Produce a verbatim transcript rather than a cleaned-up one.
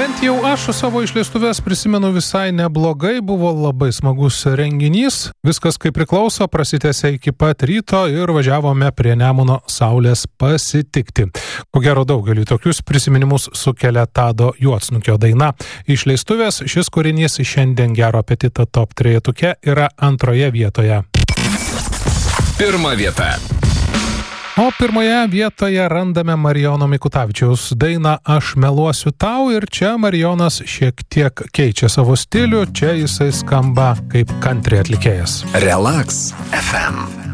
Bent jau aš savo išleistuvės prisimenu visai neblogai, buvo labai smagus renginys, viskas kaip priklauso, prasitęsė iki pat ryto ir važiavome prie Nemuno saulės pasitikti. Ko gero daugeliui tokius prisiminimus sukelia Tado Juodsnukio daina. Išleistuvės šis kūrinys šiandien Gero apetito top trejetuke yra antroje vietoje. Pirma vieta. O pirmoje vietoje randame Marijono Mikutavičiaus dainą Aš meluosiu tau ir čia Marijonas šiek tiek keičia savo stilių, čia jisai skamba kaip country atlikėjas. Relax F M.